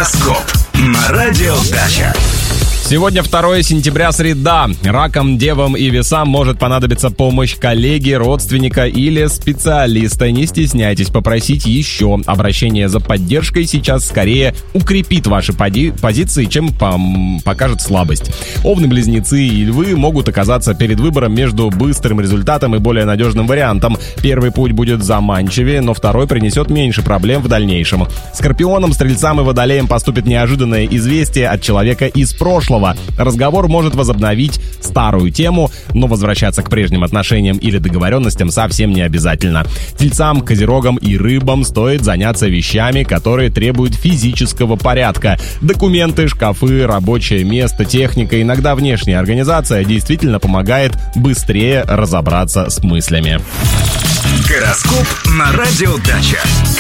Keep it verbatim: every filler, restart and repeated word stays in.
Гороскоп на радио Дача. Сегодня второе сентября, среда. Ракам, девам и весам может понадобиться помощь коллеги, родственника или специалиста. Не стесняйтесь попросить еще. Обращение за поддержкой сейчас скорее укрепит ваши поди- позиции, чем пом- покажет слабость. Овны, близнецы и львы могут оказаться перед выбором между быстрым результатом и более надежным вариантом. Первый путь будет заманчивее, но второй принесет меньше проблем в дальнейшем. Скорпионам, стрельцам и водолеям поступит неожиданное известие от человека из прошлого. Разговор может возобновить старую тему, но возвращаться к прежним отношениям или договоренностям совсем не обязательно. Тельцам, козерогам и рыбам стоит заняться вещами, которые требуют физического порядка. Документы, шкафы, рабочее место, техника, иногда внешняя организация действительно помогает быстрее разобраться с мыслями. Гороскоп на радио Дача.